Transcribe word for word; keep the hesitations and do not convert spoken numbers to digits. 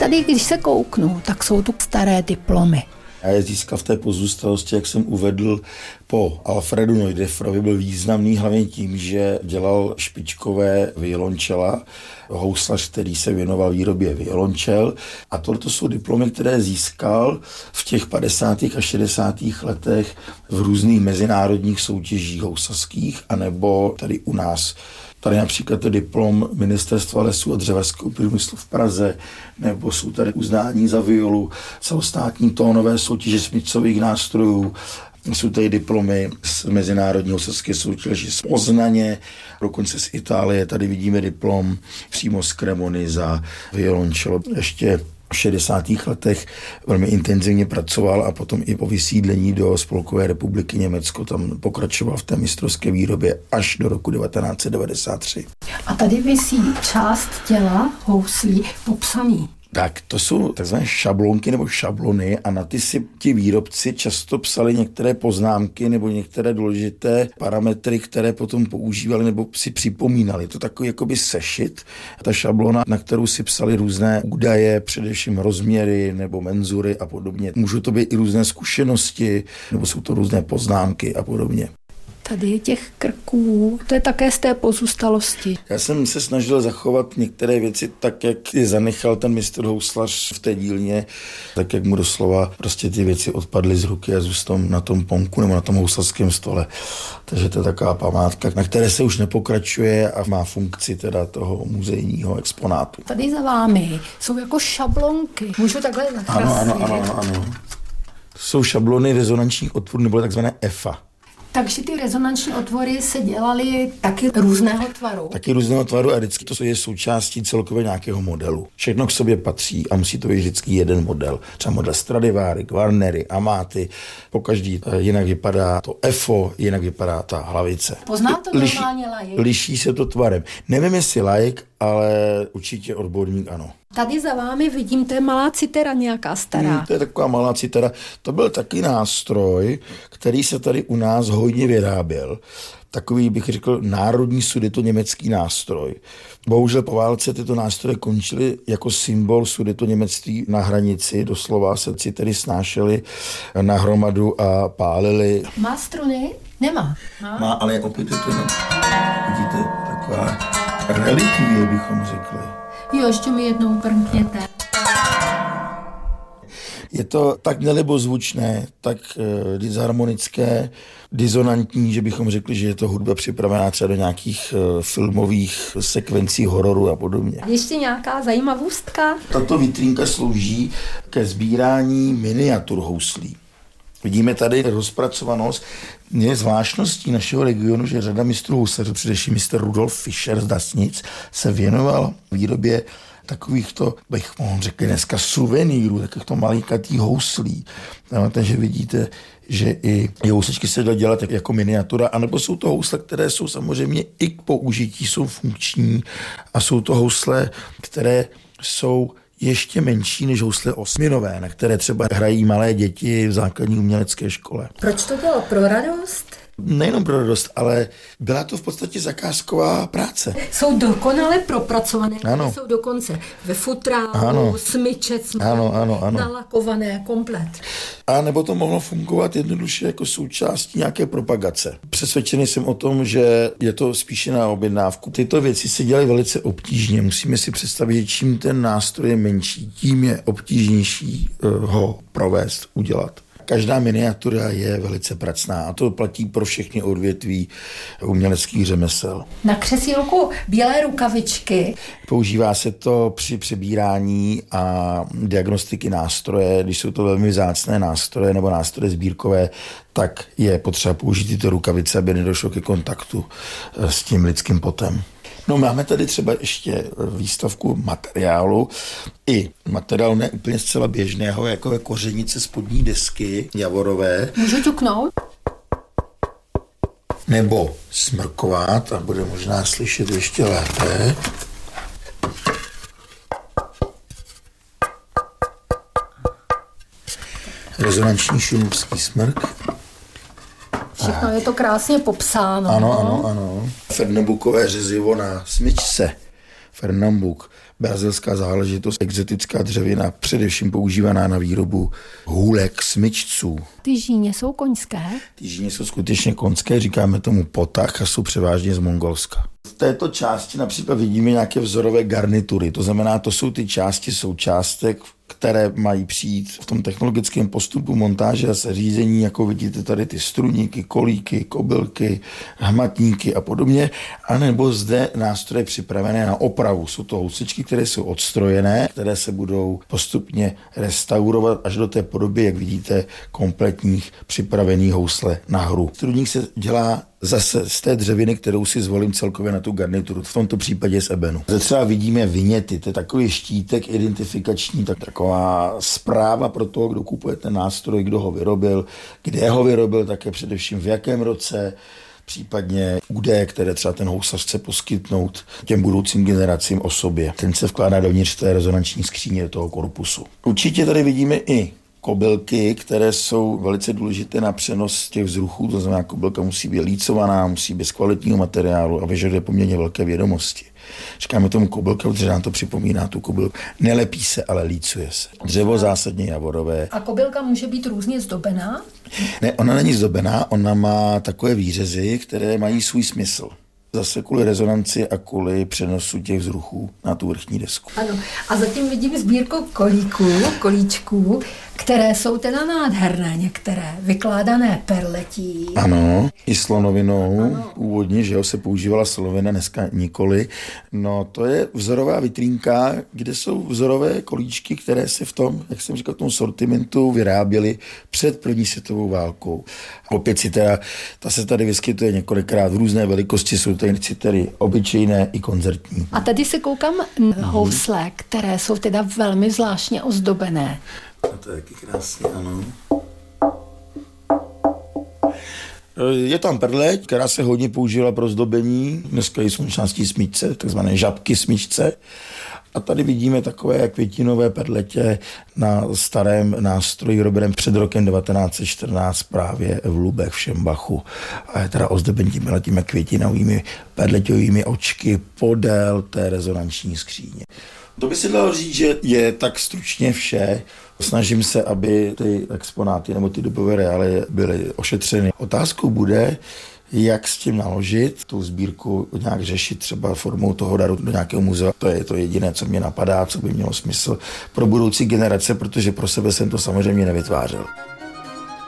tady, když se kouknu, tak jsou tu staré diplomy. Já je získal v té pozůstalosti, jak jsem uvedl, po Alfredu Neudefrovi, byl významný hlavně tím, že dělal špičkové violončela, houslař, který se věnoval výrobě violončel. A tohle jsou diplomy, které získal v těch padesátých a šedesátých letech v různých mezinárodních soutěžích houslařských, anebo tady u nás. Tady například to diplom Ministerstva lesů a dřevařského průmyslu v Praze, nebo jsou tady uznání za violu, celostátní tónové soutěže smyčcových nástrojů, jsou tady diplomy z mezinárodního houslařské soutěže z Poznaně, dokonce z Itálie, tady vidíme diplom přímo z Cremony za violončelo. Ještě v šedesátých letech velmi intenzivně pracoval a potom i po vysídlení do Spolkové republiky Německo tam pokračoval v té mistrovské výrobě až do roku devatenáct set devadesát tři. A tady visí část těla houslí popsaný. Tak to jsou takzvané šablonky nebo šablony a na ty si ti výrobci často psali některé poznámky nebo některé důležité parametry, které potom používali nebo si připomínali. To takový jakoby sešit, ta šablona, na kterou si psali různé údaje, především rozměry nebo menzury a podobně. Můžou to být i různé zkušenosti, nebo jsou to různé poznámky a podobně. Tady těch krků, to je také z té pozůstalosti. Já jsem se snažil zachovat některé věci tak, jak je zanechal ten mistr houslař v té dílně, tak, jak mu doslova prostě ty věci odpadly z ruky a zůstal na tom ponku nebo na tom houslařském stole. Takže to je taková památka, na které se už nepokračuje a má funkci teda toho muzejního exponátu. Tady za vámi jsou jako šablonky. Můžu takhle zachrasnit? Ano, ano, ano, ano. Jsou šablony rezonančních otvorů nebo takzvané E F A. Takže ty rezonanční otvory se dělaly taky různého tvaru. Taky různého tvaru a vždycky to je součástí celkově nějakého modelu. Všechno k sobě patří a musí to být vždycky jeden model. Třeba model Stradivari, Guarneri, Amati. Pokaždý jinak vypadá to F O, jinak vypadá ta hlavice. Pozná to liší, normálně laik? Liší se to tvarem. Nevím, jestli laik, ale určitě odborník ano. Tady za vámi vidím, to je malá citera nějaká stará. Hmm, to je taková malá citera. To byl taky nástroj, který se tady u nás hodně vyráběl. Takový, bych řekl, národní sudetoněmecký nástroj. Bohužel po válce tyto nástroje končily jako symbol sudetoněmectví na hranici. Doslova se citery snášely na hromadu a pálily. Má struny? Nemá. Má, Má ale opět je to jenom, vidíte, taková relikvie, bychom řekli. Jo, ještě mi jednou brnkněte. Je to tak nelibozvučné, tak uh, disharmonické, disonantní, že bychom řekli, že je to hudba připravená třeba do nějakých uh, filmových sekvencí hororu a podobně. Ještě nějaká zajímavostka? Tato vitrínka slouží ke sbírání miniatur houslí. Vidíme tady rozpracovanost. Je zvláštností našeho regionu, že řada mistrů houslařů, především mistr Rudolf Fischer z Dasnic, se věnoval výrobě takovýchto, bych mohl řekl dneska, suvenýrů, takovýchto malikatých houslí. No, takže vidíte, že i housličky se dají dělat jako miniatura, anebo jsou to housle, které jsou samozřejmě i k použití, jsou funkční a jsou to housle, které jsou ještě menší než housle osminové, na které třeba hrají malé děti v základní umělecké škole. Proč to bylo? Pro radost? Nejenom pro radost, ale byla to v podstatě zakázková práce. Jsou dokonale propracované, ano. Jsou dokonce ve futrálu, ano. smyčec, ano, ano, ano. nalakované komplet. A nebo to mohlo fungovat jednoduše jako součástí nějaké propagace. Přesvědčený jsem o tom, že je to spíše na objednávku. Tyto věci se dělají velice obtížně. Musíme si představit, že čím ten nástroj je menší, tím je obtížnější ho provést, udělat. Každá miniatura je velice pracná a to platí pro všechny odvětví uměleckých řemesel. Na křesílku bílé rukavičky. Používá se to při přebírání a diagnostiky nástroje. Když jsou to velmi vzácné nástroje nebo nástroje sbírkové, tak je potřeba použít tyto rukavice, aby nedošlo ke kontaktu s tím lidským potem. No, máme tady třeba ještě výstavku materiálu, i materiál ne úplně zcela běžného, jako je kořenice spodní desky javorové. Můžu ťuknout? Nebo smrkovat, a bude možná slyšet ještě lépe. Rezonanční šumavský smrk. Všechno je to krásně popsáno. Ano, ano, ano. Fernambukové řezivo na smyčce. Fernambuk. brazilská záležitost, exotická dřevina, především používaná na výrobu hůlek, smyčců. Ty žíně jsou koňské? Ty žíně jsou skutečně koňské, říkáme tomu potach a jsou převážně z Mongolska. V této části například vidíme nějaké vzorové garnitury, to znamená, to jsou ty části součástek, které mají přijít v tom technologickém postupu montáže a seřízení, jako vidíte tady ty struníky, kolíky, kobylky, hmatníky a podobně, anebo zde nástroje připravené na opravu. Jsou to housičky, které jsou odstrojené, které se budou postupně restaurovat až do té podoby, jak vidíte, kompletních připravených housle na hru. Struník se dělá zase z té dřeviny, kterou si zvolím celkově na tu garnituru, v tomto případě z ebenu. Zde třeba vidíme viněty, to je takový štítek identifikační, tak taková zpráva pro toho, kdo kupuje ten nástroj, kdo ho vyrobil, kde ho vyrobil, také především v jakém roce, případně údaje, které třeba ten houslař chce poskytnout těm budoucím generacím o sobě. Ten se vkládá dovnitř té rezonanční skříně, do toho korpusu. Určitě tady vidíme i kobylky, které jsou velice důležité na přenos těch vzruchů, to znamená, kobylka musí být lícovaná, musí být z kvalitního materiálu a vyžaduje poměrně velké vědomosti. Říkáme tomu kobylka, protože nám to připomíná tu kobylku. Nelepí se, ale lícuje se. Dřevo zásadně javorové. A kobylka může být různě zdobená? Ne, ona není zdobená, ona má takové výřezy, které mají svůj smysl. Zase kvůli rezonanci a kvůli přenosu těch vzruchů na tu vrchní desku. Ano. A zatím vidím sbírku kolíků, kolíčků, které jsou teda nádherné některé, vykládané perletí. Ano, i slonovinou. Ano. Původně, že jo, se používala slonovina, dneska nikoli. No, to je vzorová vitrínka, kde jsou vzorové kolíčky, které se v tom, jak jsem říkal, v tom sortimentu vyráběly před první světovou válkou. Opět citera, ta se tady vyskytuje několikrát v různé velikosti, jsou to citery obyčejné i koncertní. A tady se koukám na housle, které jsou teda velmi zvláštně ozdobené. A to je taky krásně, ano. Je tam perleť, která se hodně použila pro zdobení. Dneska jsou částí smyčce, takzvané žabky smyčce. A tady vidíme takové květinové perletě na starém nástroji vyrobeném před rokem devatenáct set čtrnáct právě v Lubech v Šembachu. A je teda ozdobení těmi těmi květinovými perleťovými očky podél té rezonanční skříně. To by si dalo říct, že je tak stručně vše. Snažím se, aby ty exponáty nebo ty dobové reály byly ošetřeny. Otázkou bude, jak s tím naložit, tu sbírku nějak řešit třeba formou toho daru do nějakého muzea. To je to jediné, co mě napadá, co by mělo smysl pro budoucí generace, protože pro sebe jsem to samozřejmě nevytvářel.